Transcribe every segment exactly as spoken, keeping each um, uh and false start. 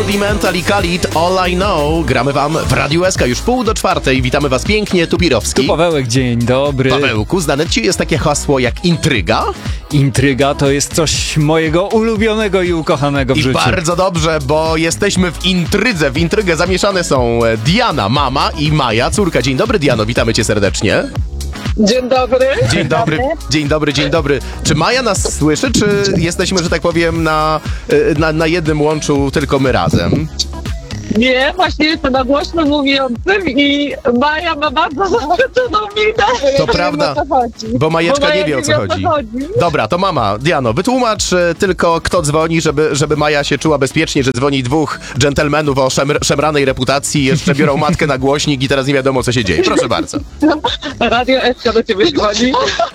Rudimental i Khalid, All I Know. Gramy wam w Radiu S K już pół do czwartej. Witamy was pięknie, tu Pirowski. Tu Pawełek, dzień dobry. Pawełku, znane ci jest takie hasło jak intryga? Intryga to jest coś mojego ulubionego i ukochanego w I życiu. bardzo dobrze, bo jesteśmy w intrydze. W intrygę zamieszane są Diana, mama, i Maja, córka. Dzień dobry, Diano, witamy cię serdecznie. Dzień dobry. Dzień dobry, dzień dobry, dzień dobry. Czy Maja nas słyszy, czy jesteśmy, że tak powiem, na, na, na jednym łączu tylko my razem? Nie, właśnie jestem na głośno mówiącym i Maja ma bardzo zaskoczoną minę. To prawda, bo Majeczka nie wie, o co chodzi. Dobra, to mama, Diano, wytłumacz e, tylko, kto dzwoni, żeby, żeby Maja się czuła bezpiecznie, że dzwoni dwóch dżentelmenów o szemr- szemranej reputacji, jeszcze biorą matkę na głośnik i teraz nie wiadomo, co się dzieje. Proszę bardzo. Radio S K do ciebie dzwoni.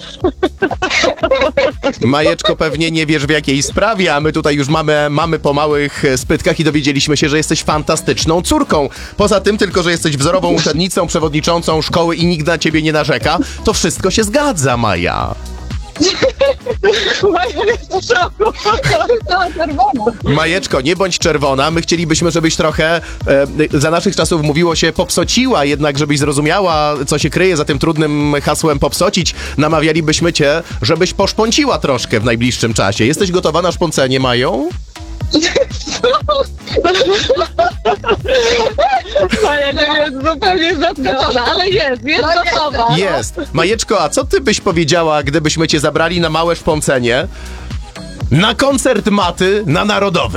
Majeczko, pewnie nie wiesz, w jakiej sprawie, a my tutaj już mamy, mamy po małych spytkach i dowiedzieliśmy się, że jesteś fantastyczną córką. Poza tym tylko, że jesteś wzorową uczennicą, przewodniczącą szkoły i nikt na ciebie nie narzeka, to wszystko się zgadza, Maja. Maja jest w szoku. To czerwona. Majeczko, nie bądź czerwona. My chcielibyśmy, żebyś trochę, e, za naszych czasów mówiło się popsociła, jednak żebyś zrozumiała, co się kryje za tym trudnym hasłem popsocić. Namawialibyśmy cię, żebyś poszpąciła troszkę w najbliższym czasie. Jesteś gotowa na szpącenie, Mają? Maja nie jest zupełnie zaskoczona, ale jest, jest gotowa. Jest. Majeczko, a co ty byś powiedziała, gdybyśmy cię zabrali na małe szpącenie? Na koncert Maty na Narodowy.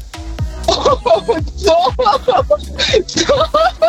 Co? Co?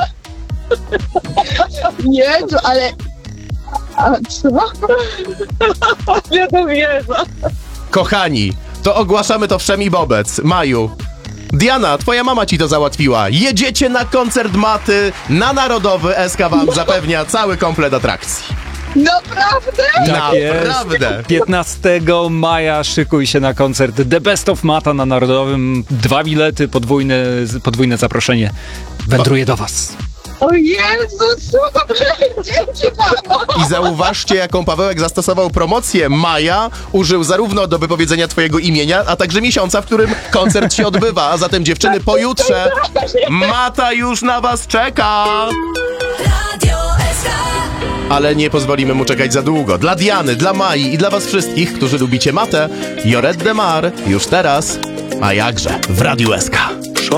Jezu, ale... A co? Nie to wierzę. Kochani, to ogłaszamy to wszem i wobec. Maju. Diana, twoja mama ci to załatwiła. Jedziecie na koncert Maty na Narodowy. S K wam zapewnia cały komplet atrakcji. Naprawdę? Tak jest. Naprawdę. piętnastego maja szykuj się na koncert The Best of Mata na Narodowym. Dwa bilety, podwójne, podwójne zaproszenie. Wędruje do was. O Jezu, super! Dzięki, mamo! I zauważcie, jaką Pawełek zastosował promocję. Maja użył zarówno do wypowiedzenia twojego imienia, a także miesiąca, w którym koncert się odbywa. A zatem dziewczyny, pojutrze Mata już na was czeka. Ale nie pozwolimy mu czekać za długo. Dla Diany, dla Mai i dla was wszystkich, którzy lubicie Matę, Lloret de Mar już teraz, a jakże w Radiu S K.